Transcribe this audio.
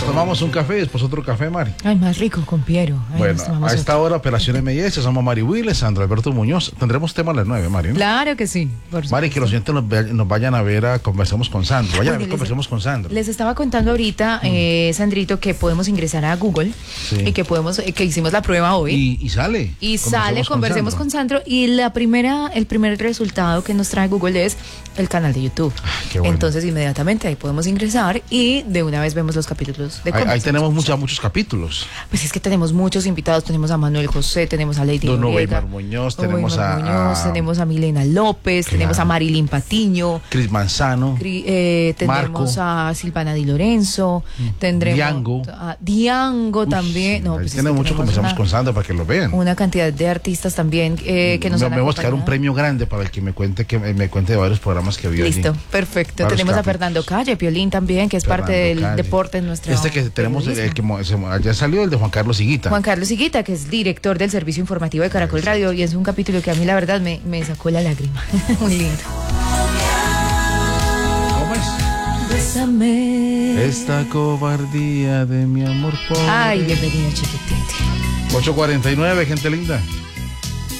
tomamos un café y después otro café, Mari. Ay, más rico con Piero. Ay, Bueno, a esta hora, Operación MS, somos Mari Willes, Sandro Alberto Muñoz. Tendremos tema a las 9, Mari, ¿no? Claro que sí. Mari, que los oyentes nos vayan a ver a Conversemos con Sandro. Vayan a ver Conversemos con Sandro. Les estaba contando ahorita, Sandrito, que podemos ingresar a Google y que hicimos la prueba hoy. Y sale. Y sale Conversemos con Sandro. Y el primer resultado que nos trae Google es el canal de YouTube. Qué bueno. Entonces, inmediatamente ahí podemos ingresar y de una vez vemos los capítulos de Ahí tenemos muchos capítulos. Pues es que tenemos muchos invitados. Tenemos a Manuel José, tenemos a Lady Noriega, Muñoz, tenemos a Milena López, tenemos a Marilyn Patiño, Cris Manzano, tendremos a Silvana Di Lorenzo, tendremos a Diango también. No, pues tiene mucho. Conversamos con Sandro para que lo vean. Una cantidad de artistas también que nos van a acompañar. Me voy a buscar un premio grande para el que me cuente de varios programas que vio. Listo, allí. Perfecto. Tenemos a Fernando Calle, Piolín también, que es parte del deporte en nuestra. Que tenemos, el que ya salió, el de Juan Carlos Higuita. Juan Carlos Higuita, que es director del servicio informativo de Caracol Radio, y es un capítulo que a mí la verdad me sacó la lágrima. Muy lindo. ¿Cómo es? Bésame. Esta cobardía de mi amor pobre. Ay, bienvenido, chiquitito. 8:49, gente linda.